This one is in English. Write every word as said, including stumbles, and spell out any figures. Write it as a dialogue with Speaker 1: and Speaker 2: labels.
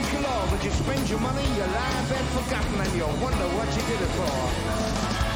Speaker 1: galore, but you spend your money, you lie in bed forgotten, and you wonder what you did it for.